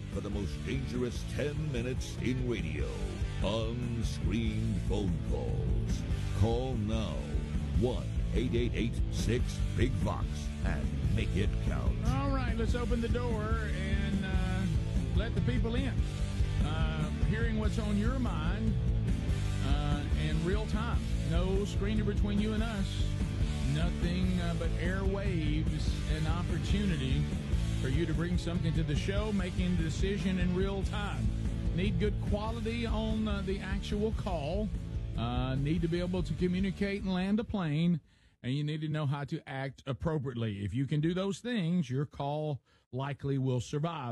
for the most dangerous 10 minutes in radio. Unscreened phone calls. Call now. 1-888-6-BIG-VOX and make it count. All right, let's open the door and let the people in. Hearing what's on your mind in real time. No screener between you and us. Nothing but airwaves and opportunity for you to bring something to the show, making the decision in real time. Need good quality on the actual call. Need to be able to communicate and land a plane. And you need to know how to act appropriately. If you can do those things, your call likely will survive.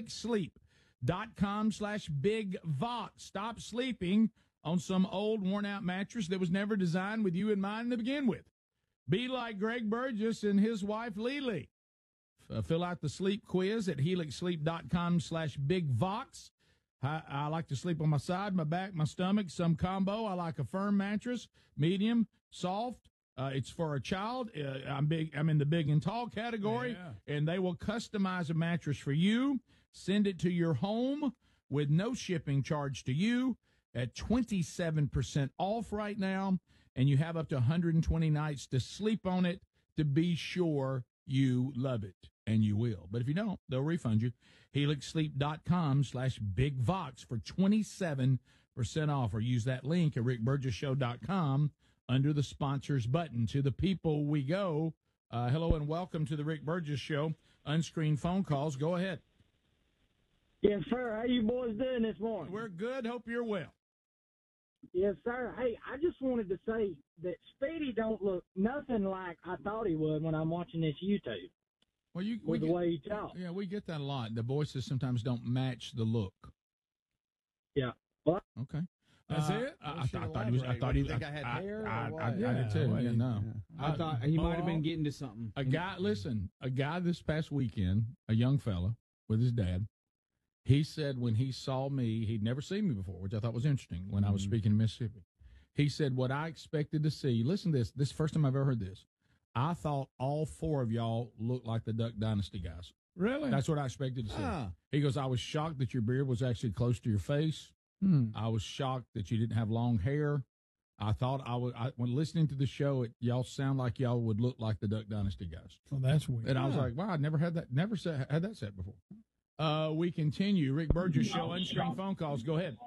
HelixSleep.com/BigVox. Stop sleeping on some old worn-out mattress that was never designed with you in mind to begin with. Be like Greg Burgess and his wife, Lily. Fill out the sleep quiz at HelixSleep.com/BigVox. I like to sleep on my side, my back, my stomach, some combo. I like a firm mattress, medium, soft. It's for a child. I'm in the big and tall category, and they will customize a mattress for you, send it to your home with no shipping charge to you at 27% off right now, and you have up to 120 nights to sleep on it to be sure you love it, and you will. But if you don't, they'll refund you. HelixSleep.com/BigVox for 27% off, or use that link at RickBurgessShow.com under the sponsors button. To the people we go. Hello and welcome to the Rick Burgess Show. Unscreened phone calls. Go ahead. Yes, sir. How you boys doing this morning? We're good. Hope you're well. Yes, sir. Hey, I just wanted to say that Speedy don't look nothing like I thought he would when I'm watching this YouTube. Well, the way he talks. Yeah, we get that a lot. The voices sometimes don't match the look. Yeah. Well, okay. That's it? I thought he think I had hair? I did too. Yeah, no. I thought he might have been getting to something. A guy this past weekend, a young fella with his dad, he said when he saw me, he'd never seen me before, which I thought was interesting when I was speaking in Mississippi. He said, what I expected to see, listen to this is the first time I've ever heard this. I thought all four of y'all looked like the Duck Dynasty guys. Really? That's what I expected to see. He goes, I was shocked that your beard was actually close to your face. I was shocked that you didn't have long hair. I thought when listening to the show, y'all sound like y'all would look like the Duck Dynasty guys. Well, that's weird. And I was like, wow, I never had that. Never had that said before. We continue. Rick Burgess Show, unscreened phone calls. Go ahead.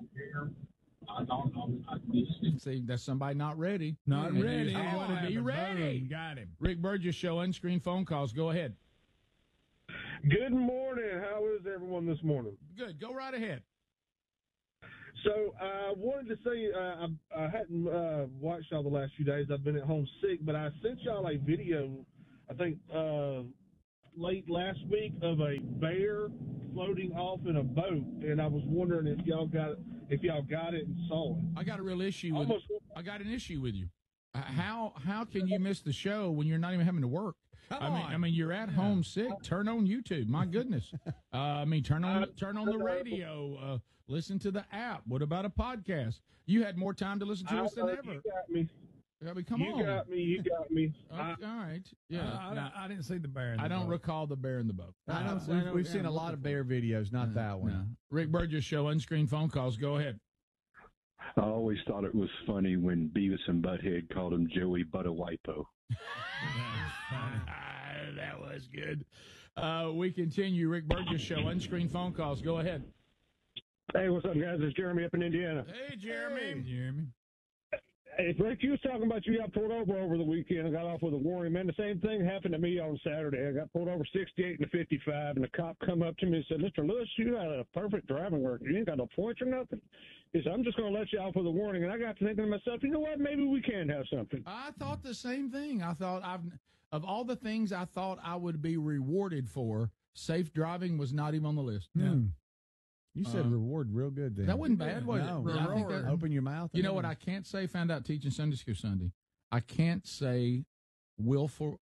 See, that's somebody not ready. Not ready. I want to be ready. Got him. Rick Burgess Show, unscreened phone calls. Go ahead. Good morning. How is everyone this morning? Good. Go right ahead. So I wanted to say I hadn't watched y'all the last few days. I've been at home sick, but I sent y'all a video, I think, late last week of a bear floating off in a boat, and I was wondering if y'all got it and saw it. I got a real issue with I got an issue with you. How can you miss the show when you're not even having to work? I mean, you're at home sick. Turn on YouTube. My goodness. Turn on the radio. Listen to the app. What about a podcast? You had more time to listen to us than ever. You got me. Come on. You got me. Okay, all right. Yeah. I didn't see the bear in the boat. I don't recall the bear in the boat. We've seen a lot of bear videos, not that one. No. Rick Burgess Show, unscreened phone calls. Go ahead. I always thought it was funny when Beavis and Butthead called him Joey Buttawipo. That was good. We continue. Rick Burgess Show, unscreened phone calls. Go ahead. Hey, what's up, guys? It's Jeremy up in Indiana. Hey, Jeremy. Hey, Jeremy. Hey, Rick, you was talking about you got pulled over the weekend and got off with a warning. Man, the same thing happened to me on Saturday. I got pulled over 68 and a 55, and the cop come up to me and said, Mr. Lewis, you got a perfect driving record. You ain't got no points or nothing. He said, I'm just going to let you off with a warning. And I got to thinking to myself, you know what? Maybe we can have something. I thought the same thing. I thought of all the things I thought I would be rewarded for, safe driving was not even on the list. Yeah. You said reward real good then. That wasn't bad, was no, it? I think that, open your mouth. You know what I can't say, found out teaching Sunday school Sunday, I can't say willful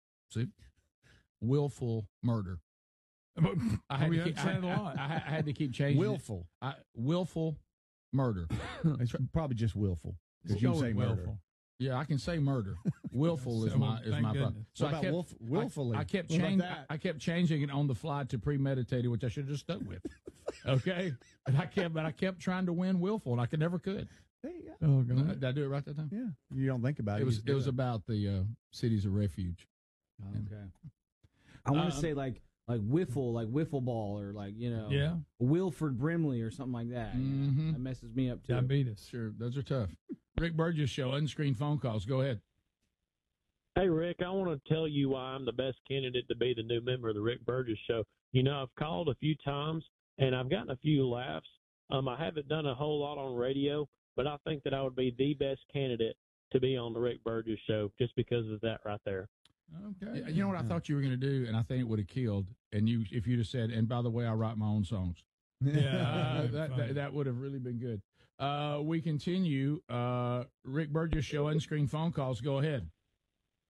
murder. I had to keep changing willful. Willful murder. It's probably just willful. Because you say murder. Yeah, I can say murder. Willful is my problem. So I kept willfully. I kept changing it on the fly to premeditated, which I should have just stuck with. Okay, and I kept trying to win willful, and I never could. There you go. Oh, God. Did I do it right that time? Yeah. You don't think about it. It was about the cities of refuge. Okay. I want to say like wiffle ball, or Wilford Brimley or something like that. Mm-hmm. That messes me up too. Diabetes. Sure, those are tough. Rick Burgess Show, unscreened phone calls. Go ahead. Hey, Rick, I want to tell you why I'm the best candidate to be the new member of the Rick Burgess Show. I've called a few times, and I've gotten a few laughs. I haven't done a whole lot on radio, but I think that I would be the best candidate to be on the Rick Burgess Show just because of that right there. Okay. You know what I thought you were going to do, and I think it would have killed, and if you'd have said, and by the way, I write my own songs. Yeah. That would have really been good. We continue. Rick Burgess Show, unscreened phone calls. Go ahead.